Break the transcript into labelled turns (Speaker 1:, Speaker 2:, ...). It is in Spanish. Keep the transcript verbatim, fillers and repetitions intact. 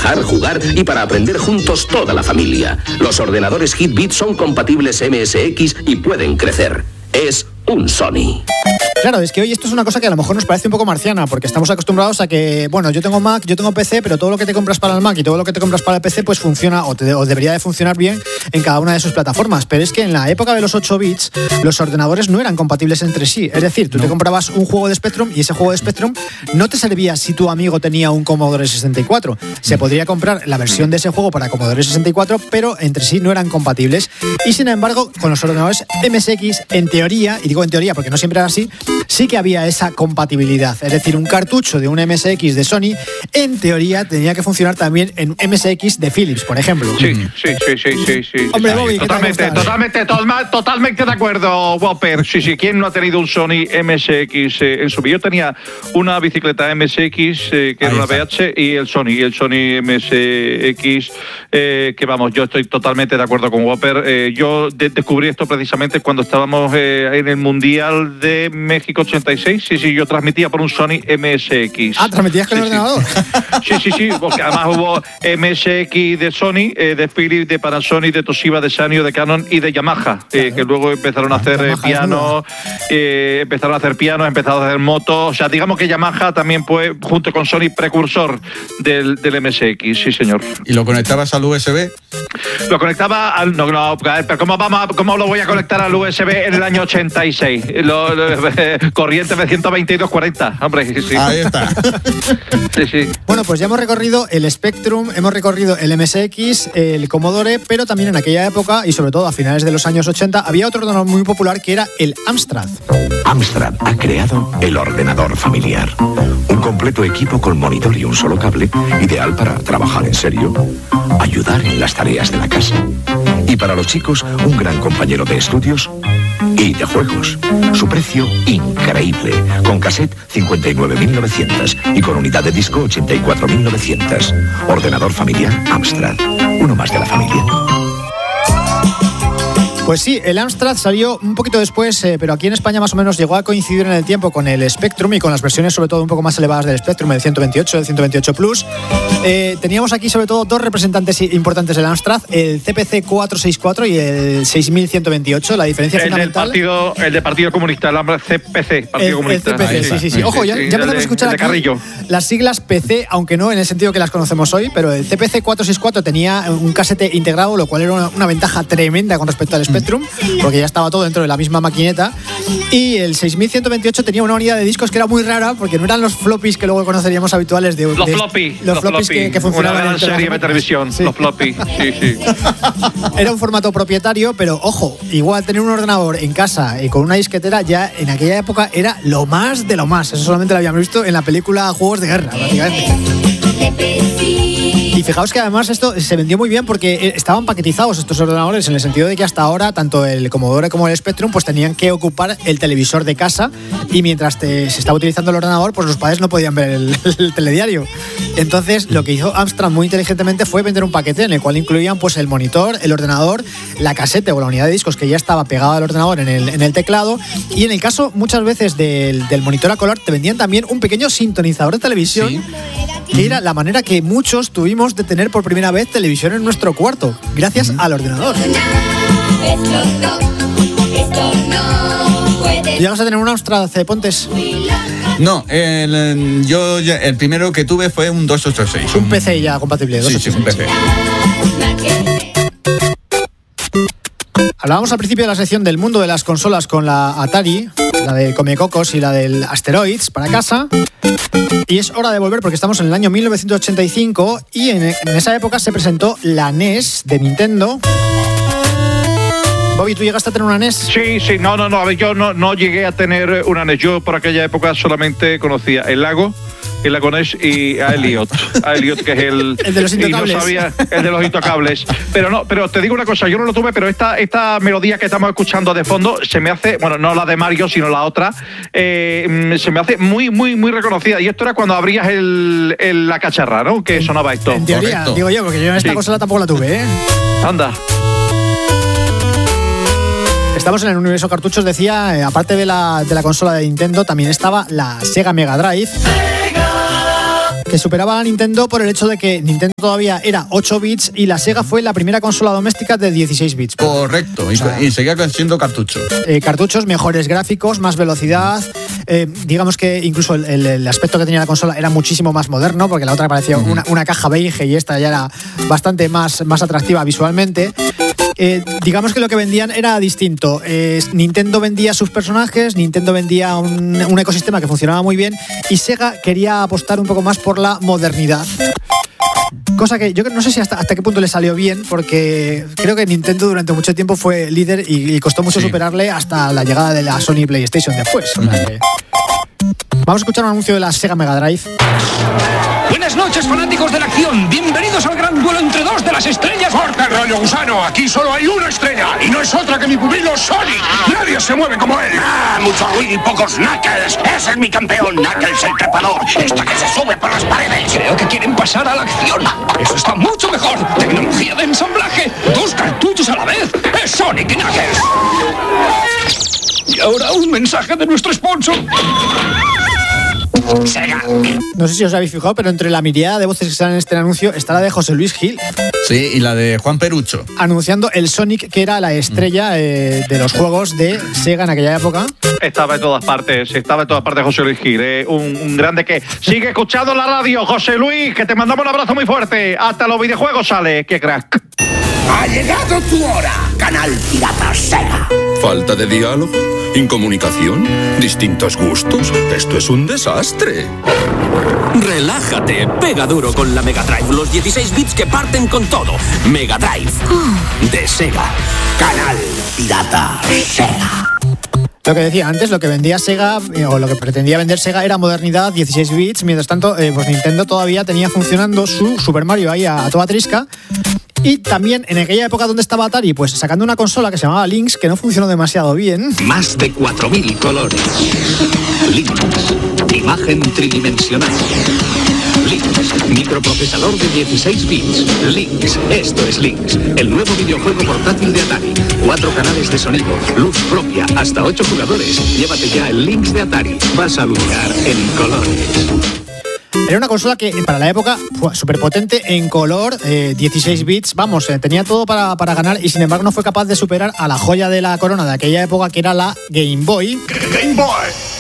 Speaker 1: trabajar, jugar y para aprender juntos toda la familia. Los ordenadores Hitbit son compatibles M S X y pueden crecer. Es un Sony.
Speaker 2: Claro, es que hoy esto es una cosa que a lo mejor nos parece un poco marciana, porque estamos acostumbrados a que, bueno, yo tengo Mac, yo tengo P C, pero todo lo que te compras para el Mac y todo lo que te compras para el P C, pues funciona o, te, o debería de funcionar bien en cada una de sus plataformas. Pero es que en la época de los ocho bits, los ordenadores no eran compatibles entre sí. Es decir, tú no. te comprabas un juego de Spectrum y ese juego de Spectrum no te servía si tu amigo tenía un Commodore sesenta y cuatro. Se podría comprar la versión de ese juego para Commodore sesenta y cuatro, pero entre sí no eran compatibles. Y sin embargo, con los ordenadores M S X, en teoría, y digo en teoría porque no siempre era así, sí que había esa compatibilidad. Es decir, un cartucho de un M S X de Sony, en teoría, tenía que funcionar también en M S X de Philips, por ejemplo.
Speaker 3: Sí, sí, sí, sí, sí. sí
Speaker 2: Hombre,
Speaker 3: sí,
Speaker 2: Bobby,
Speaker 3: totalmente, totalmente, totalmente, totalmente de acuerdo, Whopper. Sí, sí, ¿quién no ha tenido un Sony M S X eh, en su vida? Yo tenía una bicicleta M S X, eh, que era una V H, y el Sony, y el Sony M S X, eh, que vamos, yo estoy totalmente de acuerdo con Whopper. Eh, yo de- descubrí esto precisamente cuando estábamos eh, en el Mundial de México ochenta y seis. Sí, sí, yo transmitía por un Sony M S X.
Speaker 2: Ah, ¿transmitías con
Speaker 3: sí,
Speaker 2: el
Speaker 3: sí.
Speaker 2: ordenador?
Speaker 3: Sí, sí, sí, porque además hubo M S X de Sony, eh, de Philips, de Panasonic, de Toshiba, de Sanyo, de Canon y de Yamaha, eh, que luego empezaron a hacer eh, pianos, eh, empezaron a hacer pianos, empezaron a hacer motos. O sea, digamos que Yamaha también fue, junto con Sony, precursor del, del M S X, sí, señor.
Speaker 4: ¿Y lo conectabas al U S B?
Speaker 3: Lo conectaba al... No, no, pero ¿cómo, vamos a- ¿cómo lo voy a conectar al U S B en el año ochenta y seis? Lo, lo, eh, corriente de ciento veintidós cuarenta, hombre. Sí.
Speaker 4: Ahí está.
Speaker 3: Sí, sí.
Speaker 2: Bueno, pues ya hemos recorrido el Spectrum, hemos recorrido el M S X, el Commodore, pero también en aquella época, y sobre todo a finales de los años ochenta, había otro ordenador muy popular que era el Amstrad.
Speaker 5: Amstrad ha creado el ordenador familiar. Un completo equipo con monitor y un solo cable, ideal para trabajar en serio, ayudar en las tareas de la casa. Y para los chicos, un gran compañero de estudios y de juegos. Su precio, increíble. Con cassette, cincuenta y nueve mil novecientos y con unidad de disco, ochenta y cuatro mil novecientos. Ordenador familiar Amstrad. Uno más de la familia.
Speaker 2: Pues sí, el Amstrad salió un poquito después, eh, pero aquí en España más o menos llegó a coincidir en el tiempo con el Spectrum y con las versiones sobre todo un poco más elevadas del Spectrum, el ciento veintiocho, el ciento veintiocho Plus. Eh, teníamos aquí sobre todo dos representantes importantes del Amstrad, el C P C cuatrocientos sesenta y cuatro y el seis mil ciento veintiocho. La diferencia
Speaker 3: El del
Speaker 2: fundamental...
Speaker 3: partido, el de Partido Comunista, el hambre C P C, Partido
Speaker 2: El, el
Speaker 3: Comunista.
Speaker 2: C P C, sí, sí, sí. Ojo, ya, ya empezamos
Speaker 3: el
Speaker 2: a escuchar
Speaker 3: de
Speaker 2: aquí
Speaker 3: Carrillo.
Speaker 2: las siglas P C, aunque no en el sentido que las conocemos hoy, pero el C P C cuatrocientos sesenta y cuatro tenía un casete integrado, lo cual era una, una ventaja tremenda con respecto al Spectrum, porque ya estaba todo dentro de la misma maquineta. Y el seis mil ciento veintiocho tenía una unidad de discos que era muy rara, porque no eran los floppies que luego conoceríamos habituales de...
Speaker 3: Los
Speaker 2: de-
Speaker 3: floppy.
Speaker 2: Los,
Speaker 3: Los
Speaker 2: floppies
Speaker 3: floppy.
Speaker 2: que, que funcionaban
Speaker 3: Una gran
Speaker 2: entre las
Speaker 3: serie de
Speaker 2: máquinas.
Speaker 3: televisión.
Speaker 2: Sí.
Speaker 3: Los floppy. Sí, sí.
Speaker 2: Era un formato propietario, pero ojo, igual tener un ordenador en casa y con una disquetera ya en aquella época era lo más de lo más. Eso solamente lo habíamos visto en la película Juegos de Guerra, prácticamente. Y fijaos que además esto se vendió muy bien porque estaban paquetizados estos ordenadores, en el sentido de que hasta ahora tanto el Commodore como el Spectrum pues tenían que ocupar el televisor de casa, y mientras te- se estaba utilizando el ordenador pues los padres no podían ver el, el telediario. Entonces lo que hizo Amstrad muy inteligentemente fue vender un paquete en el cual incluían pues el monitor, el ordenador, la casete o la unidad de discos que ya estaba pegada al ordenador en el, en el teclado, y en el caso muchas veces del, del monitor a color te vendían también un pequeño sintonizador de televisión.
Speaker 4: Sí.
Speaker 2: Que era la manera que muchos tuvimos de tener por primera vez televisión en nuestro cuarto, gracias al ordenador. ¿Llegas a tener un Amstrad, C. Pontes?
Speaker 4: No, el, eh, yo ya- el primero que tuve fue un doscientos ochenta y seis.
Speaker 2: Un P C ya compatible.
Speaker 4: Sí, sí, un P C.
Speaker 2: Hablábamos al principio de la sección del mundo de las consolas con la Atari, la del Comecocos y la del Asteroids para casa. Y es hora de volver porque estamos en el año mil novecientos ochenta y cinco y en, en esa época se presentó la N E S de Nintendo. Bobby, ¿tú llegaste a tener una N E S?
Speaker 3: Sí, sí, no, no, no, a ver, yo no, no llegué a tener una N E S. Yo por aquella época solamente conocía el lago, el lago N E S y a Elliot. A Elliot, que es el...
Speaker 2: El de los intocables.
Speaker 3: Y no sabía, el de los intocables. Pero no, pero te digo una cosa, yo no lo tuve, pero esta, esta melodía que estamos escuchando de fondo se me hace, bueno, no la de Mario, sino la otra, eh, se me hace muy, muy, muy reconocida. Y esto era cuando abrías el, el- la cacharra, ¿no? Que sonaba esto.
Speaker 2: En teoría,
Speaker 4: Correcto.
Speaker 2: digo yo, porque yo en esta
Speaker 3: Sí.
Speaker 2: consola tampoco la tuve, ¿eh?
Speaker 3: Anda.
Speaker 2: Estamos en el universo cartuchos, decía, eh, aparte de la, de la consola de Nintendo, también estaba la Sega Mega Drive, que que superaba a Nintendo por el hecho de que Nintendo todavía era ocho bits y la Sega fue la primera consola doméstica de dieciséis bits.
Speaker 4: Correcto, y, o sea, y seguía siendo cartuchos.
Speaker 2: Eh, cartuchos, mejores gráficos, más velocidad. Eh, digamos que incluso el, el, el aspecto que tenía la consola era muchísimo más moderno, porque la otra parecía uh-huh. una, una caja beige y esta ya era bastante más, más atractiva visualmente. Eh, digamos que lo que vendían era distinto. Eh, Nintendo vendía sus personajes, Nintendo vendía un, un ecosistema que funcionaba muy bien y Sega quería apostar un poco más por la modernidad. Cosa que yo no sé si hasta, hasta qué punto le salió bien, porque creo que Nintendo durante mucho tiempo fue líder y, y costó mucho sí. superarle hasta la llegada de la Sony PlayStation después. O sea que... Vamos a escuchar un anuncio de la Sega Mega Drive.
Speaker 6: Buenas noches, fanáticos de la acción. Bienvenidos al gran duelo entre dos de las estrellas.
Speaker 7: ¡Corta el rollo, gusano! Aquí solo hay una estrella y no es otra que mi pupilo Sonic. Nadie se mueve como él.
Speaker 8: ¡Ah! Mucho ruido y pocos Knuckles. Ese es mi campeón, Knuckles el trepador. Esta que se sube por las paredes.
Speaker 6: Creo que quieren pasar a la acción. Eso está mucho mejor. Tecnología de ensamblaje. Dos cartuchos a la vez. Es Sonic y Knuckles. Y ahora un mensaje de nuestro sponsor.
Speaker 8: Sega.
Speaker 2: No sé si os habéis fijado, pero entre la mirada de voces que salen en este anuncio está la de José Luis Gil.
Speaker 4: Sí, y la de Juan Perucho.
Speaker 2: Anunciando el Sonic, que era la estrella eh, de los juegos de Sega en aquella época.
Speaker 3: Estaba en todas partes, estaba en todas partes José Luis Gil, eh, un, un grande que sigue escuchando la radio. José Luis, que te mandamos un abrazo muy fuerte. Hasta los videojuegos sale, qué crack.
Speaker 8: Ha llegado tu hora, canal Pirata Sega.
Speaker 9: Falta de diálogo, incomunicación, distintos gustos. Esto es un desastre.
Speaker 1: Relájate, pega duro con la Mega Drive. Los dieciséis bits que parten con todo. Mega Drive de Sega.
Speaker 8: Canal Pirata Sega.
Speaker 2: Lo que decía antes, lo que vendía Sega, eh, o lo que pretendía vender Sega era modernidad, dieciséis bits. Mientras tanto, eh, pues Nintendo todavía tenía funcionando su Super Mario ahí a, a toda trisca. Y también en aquella época donde estaba Atari, pues sacando una consola que se llamaba Lynx, que no funcionó demasiado bien.
Speaker 10: Más de cuatro mil colores. Lynx, imagen tridimensional. Lynx, microprocesador de dieciséis bits. Lynx, esto es Lynx, el nuevo videojuego portátil de Atari. Cuatro canales de sonido, luz propia, hasta ocho jugadores. Llévate ya el Lynx de Atari. Vas a alucinar en colores.
Speaker 2: Era una consola que para la época fue súper potente en color, eh, dieciséis bits, vamos, eh, tenía todo para, para ganar y sin embargo no fue capaz de superar a la joya de la corona de aquella época que era la Game Boy.
Speaker 7: Game Boy.